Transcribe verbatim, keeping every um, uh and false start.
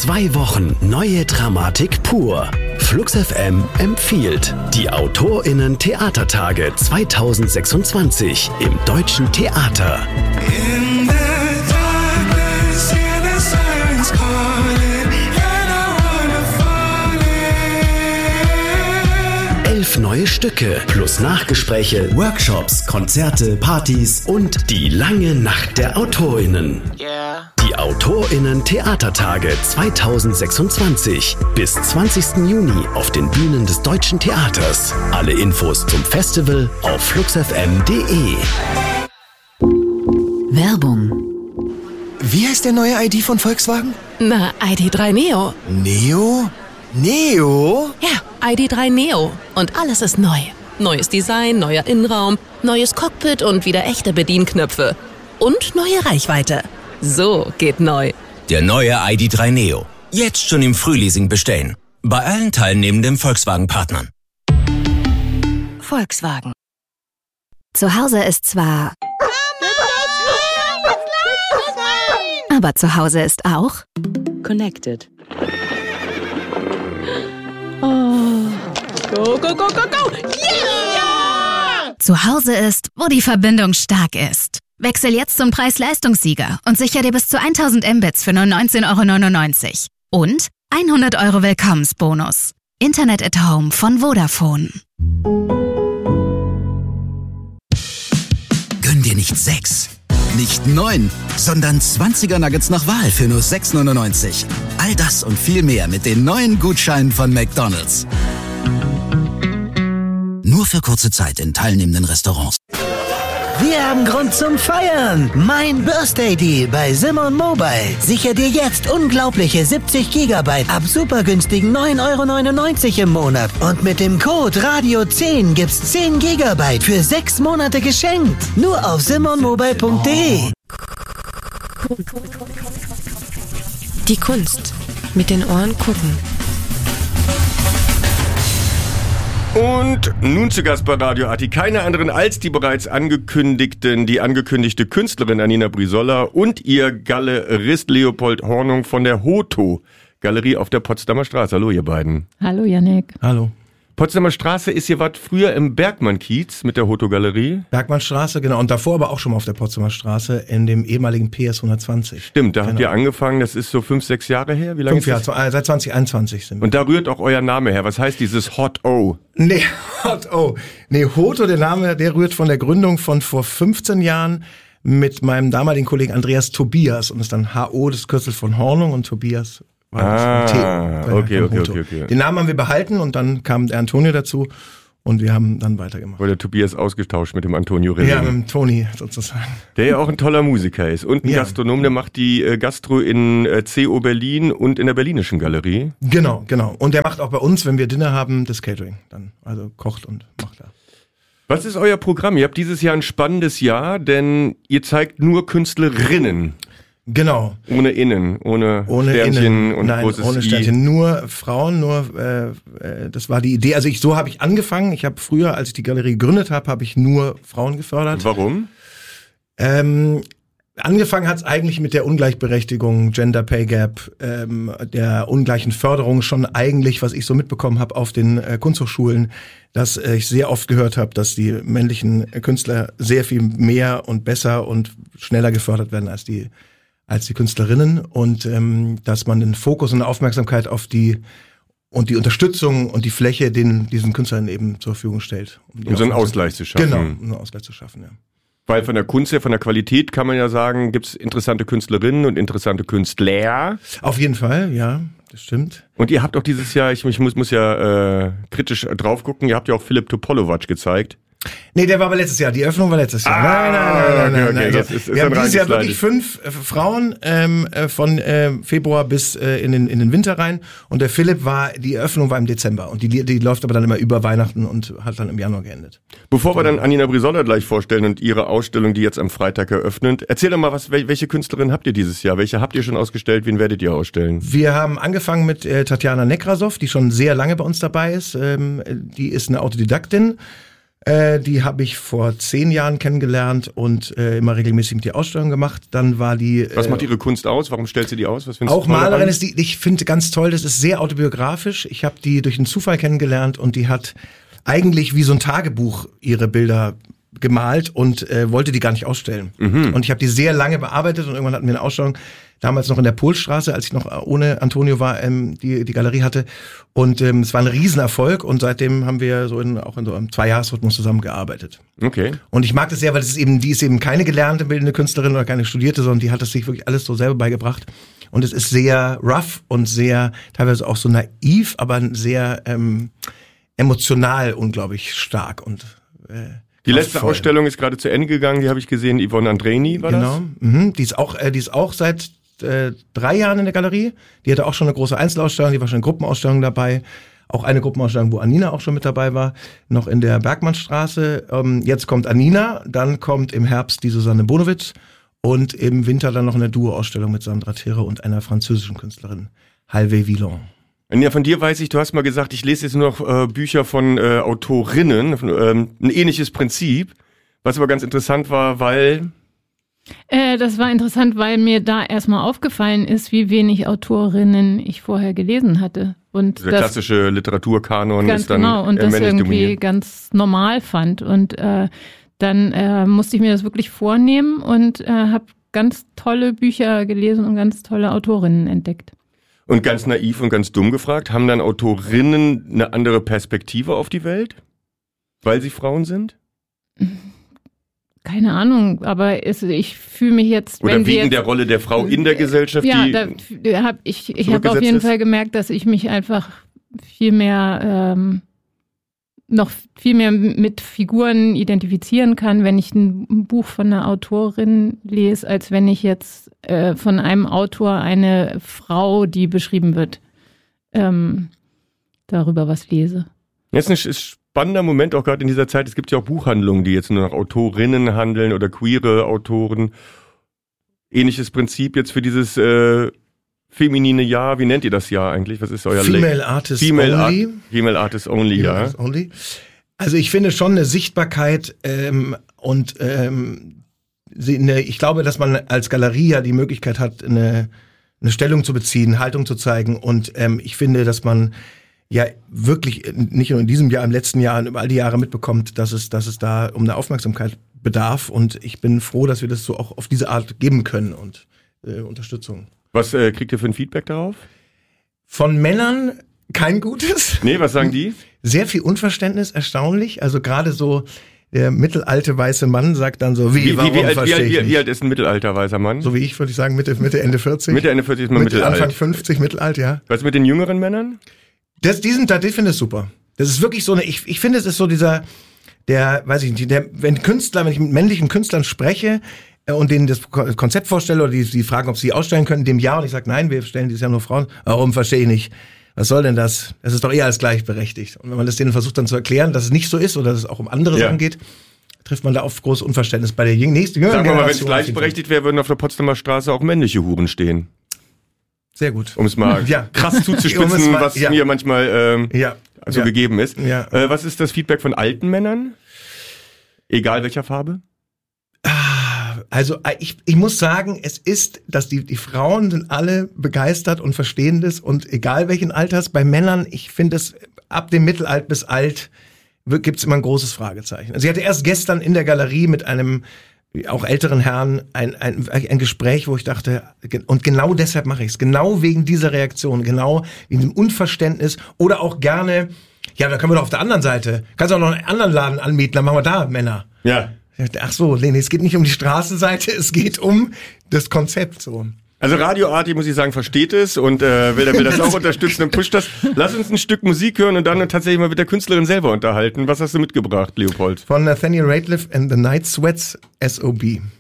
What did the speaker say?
Zwei Wochen neue Dramatik pur. Flux F M empfiehlt die AutorInnen-Theatertage zweitausendsechsundzwanzig im Deutschen Theater. In the darkness, hear the sirens calling, and I wanna fall in. Elf neue Stücke plus Nachgespräche, Workshops, Konzerte, Partys und die lange Nacht der AutorInnen. Yeah. Die AutorInnen-Theatertage zweitausendsechsundzwanzig bis zwanzigsten Juni auf den Bühnen des Deutschen Theaters. Alle Infos zum Festival auf fluxfm punkt de. Werbung. Wie heißt der neue I D von Volkswagen? Na, I D drei Neo. Neo? Neo? Ja, I D drei Neo. Und alles ist neu. Neues Design, neuer Innenraum, neues Cockpit und wieder echte Bedienknöpfe. Und neue Reichweite. So geht neu. Der neue I D drei Neo. Jetzt schon im Frühleasing bestellen. Bei allen teilnehmenden Volkswagen-Partnern. Volkswagen. Zu Hause ist zwar... Aber zu Hause ist auch... Connected. Oh. Go, go, go, go, go! Yeah! Zu Hause ist, wo die Verbindung stark ist. Wechsel jetzt zum Preis-Leistungssieger und sicher dir bis zu tausend Mbits für nur neunzehn Euro neunundneunzig. Und hundert Euro Willkommensbonus. Internet at Home von Vodafone. Gönn dir nicht sechs, nicht neun, sondern zwanziger Nuggets nach Wahl für nur sechs neunundneunzig. All das und viel mehr mit den neuen Gutscheinen von McDonald's. Nur für kurze Zeit in teilnehmenden Restaurants. Wir haben Grund zum Feiern. Mein Birthday Deal bei Simon Mobile. Sicher dir jetzt unglaubliche siebzig Gigabyte ab super günstigen neun Euro neunundneunzig im Monat. Und mit dem Code Radio zehn gibt's zehn Gigabyte für sechs Monate geschenkt. Nur auf simon mobile punkt de. Die Kunst. Mit den Ohren gucken. Und nun zu Gast bei Radio Ati keine anderen als die bereits angekündigten, die angekündigte Künstlerin Anina Brizola und ihr Galerist Leopold Hornung von der Hoto Galerie auf der Potsdamer Straße. Hallo ihr beiden. Hallo Yannick. Hallo. Potsdamer Straße ist, ihr wart früher im Bergmann-Kiez mit der Hoto Galerie. Bergmannstraße, genau. Und davor aber auch schon mal auf der Potsdamer Straße in dem ehemaligen P S hundertzwanzig. Stimmt, da genau. habt ihr angefangen, das ist so fünf, sechs Jahre her. Wie lange Fünf ist das? Jahre, seit zwanzig einundzwanzig sind wir. Und da rührt auch euer Name her. Was heißt dieses Hot O? Nee, Hot O. Nee, Hoto, der Name, der rührt von der Gründung von vor fünfzehn Jahren mit meinem damaligen Kollegen Andreas Tobias. Und das ist dann H O, das Kürzel von Hornung, und Tobias war ah, das Theo. Okay, okay, okay, okay. Den Namen haben wir behalten und dann kam der Antonio dazu. Und wir haben dann weitergemacht. Wurde Tobias ausgetauscht mit dem Antonio Rilling. Ja, mit dem Toni sozusagen. Der ja auch ein toller Musiker ist. Und ein ja. Gastronom, der macht die äh, Gastro in äh, C O Berlin und in der Berlinischen Galerie. Genau, genau. Und der macht auch bei uns, wenn wir Dinner haben, das Catering. Dann also kocht und macht da. Was ist euer Programm? Ihr habt dieses Jahr ein spannendes Jahr, denn ihr zeigt nur Künstlerinnen. Genau. Ohne Innen, ohne, ohne Sternchen Innen. und Nein, großes ohne Sternchen. I. Nur Frauen, nur äh, äh, das war die Idee. Also ich so habe ich angefangen. Ich habe früher, als ich die Galerie gegründet habe, habe ich nur Frauen gefördert. Warum? Ähm, angefangen hat es eigentlich mit der Ungleichberechtigung, Gender Pay Gap, ähm, der ungleichen Förderung schon eigentlich, was ich so mitbekommen habe auf den äh, Kunsthochschulen, dass äh, ich sehr oft gehört habe, dass die männlichen Künstler sehr viel mehr und besser und schneller gefördert werden als die als die Künstlerinnen, und ähm, dass man den Fokus und Aufmerksamkeit auf die und die Unterstützung und die Fläche den diesen Künstlern eben zur Verfügung stellt. Um, um so einen Ausgleich zu schaffen. Genau, um einen Ausgleich zu schaffen, ja. Weil von der Kunst her, von der Qualität kann man ja sagen, gibt's interessante Künstlerinnen und interessante Künstler. Auf jeden Fall, ja, das stimmt. Und ihr habt auch dieses Jahr, ich, ich muss, muss ja äh, kritisch drauf gucken, ihr habt ja auch Philipp Topolovac gezeigt. Nee, der war aber letztes Jahr. Die Eröffnung war letztes Jahr. Ah, nein, nein, nein, nein, okay, nein. okay. Also, Jetzt ist, ist wir haben dieses Jahr wirklich reingeslidet. fünf äh, Frauen ähm, äh, von äh, Februar bis äh, in den in den Winter rein. Und der Philipp war, die Eröffnung war im Dezember. Und die die läuft aber dann immer über Weihnachten und hat dann im Januar geendet. Bevor wir dann Anina Brizola gleich vorstellen und ihre Ausstellung, die jetzt am Freitag eröffnet, erzähl doch mal, was, welche Künstlerin habt ihr dieses Jahr? Welche habt ihr schon ausgestellt? Wen werdet ihr ausstellen? Wir haben angefangen mit äh, Tatjana Nekrasov, die schon sehr lange bei uns dabei ist. Ähm, die ist eine Autodidaktin. Äh, die habe ich vor zehn Jahren kennengelernt und äh, immer regelmäßig mit ihr Ausstellungen gemacht. Dann war die... Äh, Was macht ihre Kunst aus? Warum stellt sie die aus? Was findest auch du toll Malerin daran? ist die, ich finde ganz toll, das ist sehr autobiografisch. Ich habe die durch einen Zufall kennengelernt und die hat eigentlich wie so ein Tagebuch ihre Bilder gemalt und äh, wollte die gar nicht ausstellen. Mhm. Und ich habe die sehr lange bearbeitet und irgendwann hatten wir eine Ausstellung, damals noch in der Polstraße, als ich noch ohne Antonio war, ähm, die die Galerie hatte. Und ähm, es war ein Riesenerfolg und seitdem haben wir so in, auch in so einem Zwei-Jahres-Rhythmus zusammengearbeitet. Okay. Und ich mag das sehr, weil das ist eben, die ist eben keine gelernte bildende Künstlerin oder keine studierte, sondern die hat das sich wirklich alles so selber beigebracht. Und es ist sehr rough und sehr, teilweise auch so naiv, aber sehr ähm, emotional unglaublich stark und äh, Die letzte voll. Ausstellung ist gerade zu Ende gegangen, die habe ich gesehen, Yvonne Andreni war Genau, das? mhm. die ist auch, äh, die ist auch seit äh, drei Jahren in der Galerie. Die hatte auch schon eine große Einzelausstellung, die war schon in Gruppenausstellungen dabei. Auch eine Gruppenausstellung, wo Anina auch schon mit dabei war, noch in der Bergmannstraße. Ähm, jetzt kommt Anina, dann kommt im Herbst die Susanne Bonowitz und im Winter dann noch eine Duo-Ausstellung mit Sandra Tere und einer französischen Künstlerin, Halve Villon. Ja, von dir weiß ich, du hast mal gesagt, ich lese jetzt nur noch äh, Bücher von äh, Autorinnen, ähm, ein ähnliches Prinzip, was aber ganz interessant war, weil... Äh, das war interessant, weil mir da erstmal aufgefallen ist, wie wenig Autorinnen ich vorher gelesen hatte. Und Der das klassische Literaturkanon ganz ist dann genau und eher das männlich irgendwie dominiert. ganz normal fand. Und äh, dann äh, musste ich mir das wirklich vornehmen und äh, habe ganz tolle Bücher gelesen und ganz tolle Autorinnen entdeckt. Und ganz naiv und ganz dumm gefragt, haben dann Autorinnen eine andere Perspektive auf die Welt, weil sie Frauen sind? Keine Ahnung, aber es, ich fühle mich jetzt... Oder wenn sie wegen jetzt, der Rolle der Frau in der Gesellschaft, ja, die da hab ich, ich habe auf zurückgesetzt jeden ist? Fall gemerkt, dass ich mich einfach viel mehr, ähm, noch viel mehr mit Figuren identifizieren kann, wenn ich ein Buch von einer Autorin lese, als wenn ich jetzt äh, von einem Autor eine Frau, die beschrieben wird, ähm, darüber was lese. Das ist ein spannender Moment auch gerade in dieser Zeit. Es gibt ja auch Buchhandlungen, die jetzt nur nach Autorinnen handeln oder queere Autoren. Ähnliches Prinzip jetzt für dieses äh, feminine Jahr. Wie nennt ihr das Jahr eigentlich? Was ist euer Female La- Artist Female Only. Art- Female Artist Only, Female ja. Artist Only. Also ich finde schon eine Sichtbarkeit ähm, und ähm, sie- eine, ich glaube, dass man als Galerie ja die Möglichkeit hat, eine, eine Stellung zu beziehen, Haltung zu zeigen. Und ähm, ich finde, dass man ja wirklich nicht nur in diesem Jahr, im letzten Jahr und über all die Jahre mitbekommt, dass es, dass es da um eine Aufmerksamkeit bedarf. Und ich bin froh, dass wir das so auch auf diese Art geben können und äh, Unterstützung. Was äh, kriegt ihr für ein Feedback darauf? Von Männern kein gutes. Nee, was sagen die? Sehr viel Unverständnis, erstaunlich. Also gerade so der mittelalte weiße Mann sagt dann so, wie, Wie, wie, warum wie, alt, wie, verstehe alt, ich wie, nicht? wie alt ist ein mittelalter weißer Mann? So wie ich, würde ich sagen, Mitte, Mitte, Ende vierzig. Mitte, Ende vierzig ist man Mitte, mittelalt. Anfang fünfzig, mittelalt, ja. Was mit den jüngeren Männern? Das, diesen, das, ich finde es super. Das ist wirklich so eine, ich, ich finde, es ist so dieser, der, weiß ich nicht, der, wenn Künstler, wenn ich mit männlichen Künstlern spreche äh, und denen das Ko- Konzept vorstelle oder die, die fragen, ob sie ausstellen können in dem Jahr und ich sage, nein, wir stellen dieses Jahr nur Frauen. Warum, verstehe ich nicht. Was soll denn das? Das ist doch eher als gleichberechtigt. Und wenn man das denen versucht dann zu erklären, dass es nicht so ist oder dass es auch um andere Ja. Sachen geht, trifft man da auf großes Unverständnis bei der jüng- nächsten jüngeren Sagen wir mal, wenn es Generation. gleichberechtigt wäre, würden auf der Potsdamer Straße auch männliche Huren stehen. Sehr gut. Um es mal Ja. krass Um zuzuspitzen, es mal- was ja. mir manchmal ähm, Ja. so ja. gegeben ist. Ja. Äh, was ist das Feedback von alten Männern? Egal welcher Farbe? Also ich, ich muss sagen, es ist, dass die, die Frauen sind alle begeistert und verstehen das und egal welchen Alters, bei Männern, ich finde es ab dem Mittelalter bis alt gibt es immer ein großes Fragezeichen. Also ich hatte erst gestern in der Galerie mit einem auch älteren Herrn ein, ein, ein Gespräch, wo ich dachte, und genau deshalb mache ich es, genau wegen dieser Reaktion, genau wegen dem Unverständnis oder auch gerne, ja, da können wir doch auf der anderen Seite, kannst du auch noch einen anderen Laden anmieten, dann machen wir da Männer. Ja. Ach so, Lene, es geht nicht um die Straßenseite, es geht um das Konzept so. Also Radio Arti, muss ich sagen, versteht es und äh, will, will das auch unterstützen und pusht das. Lass uns ein Stück Musik hören und dann tatsächlich mal mit der Künstlerin selber unterhalten. Was hast du mitgebracht, Leopold? Von Nathaniel Rateliff and the Night Sweats, S O B